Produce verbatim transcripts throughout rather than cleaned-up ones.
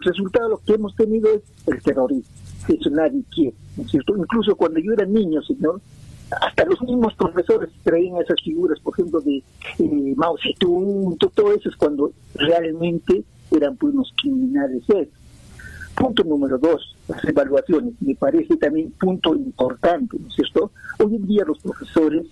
resultado lo que hemos tenido es el terrorismo. Eso nadie quiere, ¿no es cierto? Incluso cuando yo era niño, señor, hasta los mismos profesores traían esas figuras, por ejemplo, de eh, Mao Zedong, todo eso es cuando realmente eran pues, unos criminales. Punto número dos, las evaluaciones. Me parece también punto importante, ¿no es cierto? Hoy en día los profesores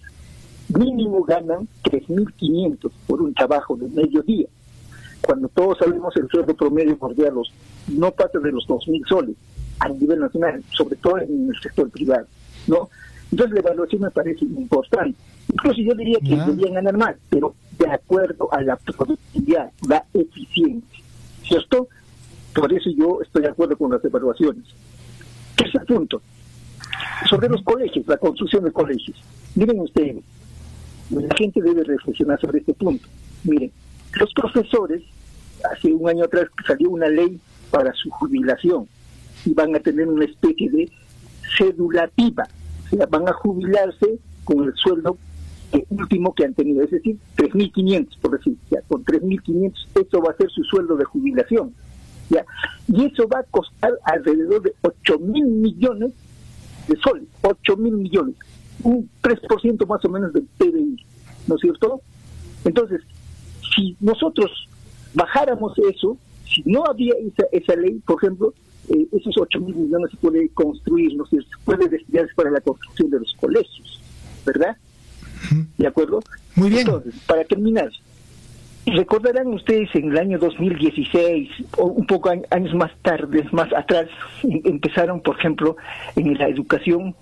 mínimo ganan tres mil quinientos por un trabajo de mediodía, cuando todos sabemos el sueldo promedio por día los, no pasa de los dos mil soles a nivel nacional, sobre todo en el sector privado, ¿no? Entonces la evaluación me parece importante. Incluso yo diría que yeah. deberían ganar más, pero de acuerdo a la productividad, la eficiencia, ¿cierto? Por eso yo estoy de acuerdo con las evaluaciones. Tercer punto, sobre los colegios, la construcción de colegios. Miren ustedes, la gente debe reflexionar sobre este punto. Miren, los profesores, hace un año atrás salió una ley para su jubilación y van a tener una especie de cedulativa, o sea, van a jubilarse con el sueldo eh, último que han tenido, es decir, tres mil quinientos, por decir, ya, con tres mil quinientos eso va a ser su sueldo de jubilación, ya, y eso va a costar alrededor de ocho mil millones de soles, ocho mil millones, un tres por ciento más o menos del P B I, ¿no es cierto? Entonces, si nosotros bajáramos eso, si no había esa, esa ley, por ejemplo, eh, esos ocho mil millones se puede construir, ¿no? Se puede destinarse para la construcción de los colegios, ¿verdad? ¿De acuerdo? Muy bien. Entonces, para terminar, recordarán ustedes en el año dos mil dieciséis, o un poco años más tarde, más atrás, empezaron, por ejemplo, en la educación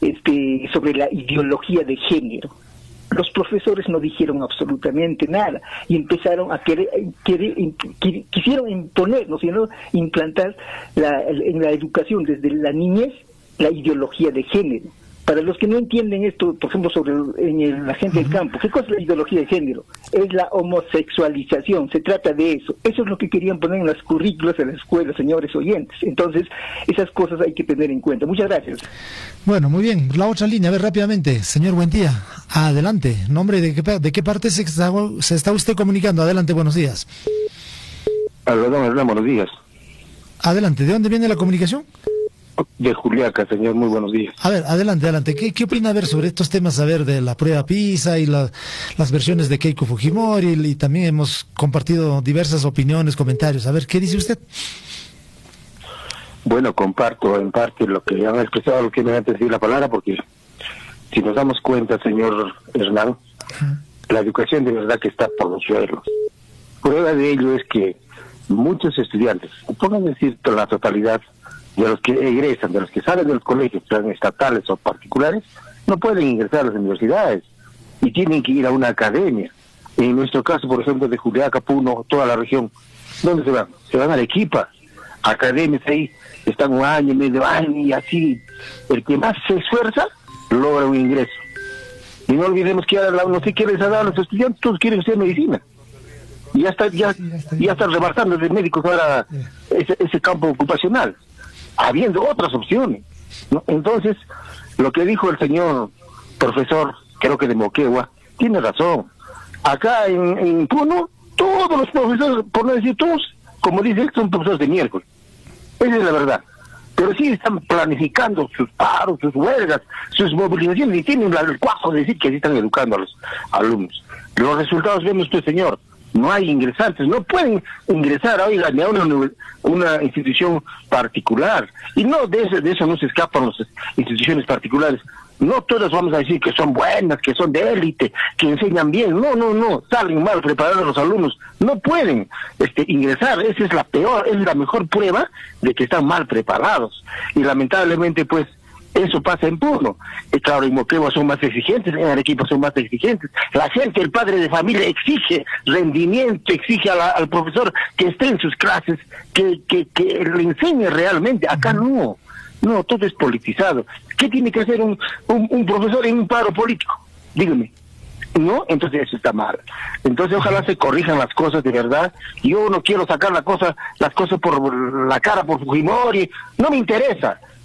este, sobre la ideología de género. Los profesores no dijeron absolutamente nada y empezaron a querer, querer quisieron imponer, ¿no? Sino implantar la, en la educación desde la niñez la ideología de género. Para los que no entienden esto, por ejemplo, sobre en el, la gente del campo, ¿qué cosa es la ideología de género? Es la homosexualización, se trata de eso. Eso es lo que querían poner en las currículas de la escuela, señores oyentes. Entonces, esas cosas hay que tener en cuenta. Muchas gracias. Bueno, muy bien. La otra línea, a ver rápidamente. Señor Buendía, adelante. ¿Nombre de qué, de qué parte se está, se está usted comunicando? Adelante, buenos días. Alberto, buenos días. Adelante, ¿de dónde viene la comunicación? De Juliaca, señor, muy buenos días. A ver, adelante, adelante. ¿Qué, qué opina a ver sobre estos temas, a ver, de la prueba PISA y la, las versiones de Keiko Fujimori? Y, y también hemos compartido diversas opiniones, comentarios. A ver, ¿qué dice usted? Bueno, comparto en parte lo que han expresado, lo que me han pedido la palabra, porque si nos damos cuenta, señor Hernán, uh-huh. la educación de verdad que está por los suelos. Prueba de ello es que muchos estudiantes, pongan decir la totalidad, de los que egresan, de los que salen de los colegios, sean estatales o particulares, no pueden ingresar a las universidades y tienen que ir a una academia. En nuestro caso, por ejemplo, de Juliaca, Puno, toda la región, ¿dónde se van? Se van a Arequipa, academias ahí, están un año, medio año, y así, el que más se esfuerza, logra un ingreso. Y no olvidemos que ahora no sé qué les ha dado a los estudiantes, todos quieren hacer medicina. Y ya está, ya, ya están rebalsando de médicos ahora ese, ese campo ocupacional, habiendo otras opciones, ¿no? Entonces, lo que dijo el señor profesor, creo que de Moquegua, tiene razón. Acá en, en Puno, todos los profesores, por no decir todos, como dice él, son profesores de miércoles. Esa es la verdad. Pero sí están planificando sus paros, sus huelgas, sus movilizaciones, y tienen el cuajo de decir que sí están educando a los alumnos. Los resultados vemos usted, señor. No hay ingresantes, no pueden ingresar, oiga, ni a una, una institución particular. Y no, de eso, de eso no se escapan las instituciones particulares. No todas vamos a decir que son buenas, que son de élite, que enseñan bien. No, no, no, salen mal preparados los alumnos. No pueden este, ingresar. Esa es la peor, es la mejor prueba de que están mal preparados. Y lamentablemente, pues, eso pasa en Puno. Y claro, en Moquegua son más exigentes, en Arequipa son más exigentes. La gente, el padre de familia, exige rendimiento, exige a la, al profesor que esté en sus clases, que, que, que le enseñe realmente. Acá no, no, todo es politizado. ¿Qué tiene que hacer un, un, un profesor en un paro político? Dígame. ¿No? Entonces eso está mal. Entonces ojalá se corrijan las cosas de verdad. Yo no quiero sacar la cosa, las cosas por la cara por Fujimori, no me interesa.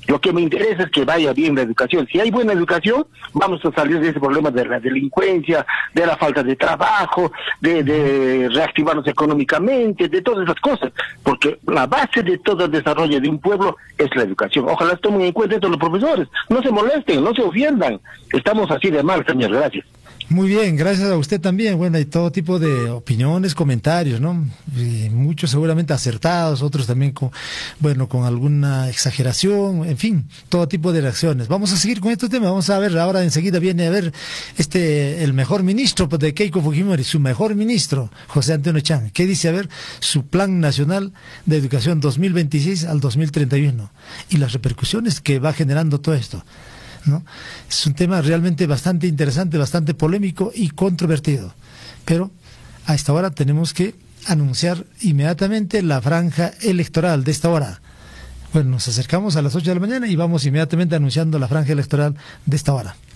Lo que me interesa es que vaya bien la educación. Si hay buena educación, vamos a salir de ese problema de la delincuencia, de la falta de trabajo, de, de reactivarnos económicamente, de todas esas cosas. Porque la base de todo el desarrollo de un pueblo es la educación. Ojalá tomen en cuenta esto los profesores. No se molesten, no se ofendan. Estamos así de mal, señor. Gracias. Muy bien, gracias a usted también. Bueno, hay todo tipo de opiniones, comentarios, ¿no? Y muchos seguramente acertados, otros también con, bueno, con alguna exageración, en fin, todo tipo de reacciones. Vamos a seguir con este tema. Vamos a ver, ahora enseguida viene a ver este el mejor ministro de Keiko Fujimori, su mejor ministro, José Antonio Chang. ¿Qué dice? A ver, su Plan Nacional de Educación dos mil veintiséis al dos mil treinta y uno y las repercusiones que va generando todo esto, ¿no? Es un tema realmente bastante interesante, bastante polémico y controvertido. Pero a esta hora tenemos que anunciar inmediatamente la franja electoral de esta hora. Bueno, nos acercamos a las ocho de la mañana y vamos inmediatamente anunciando la franja electoral de esta hora.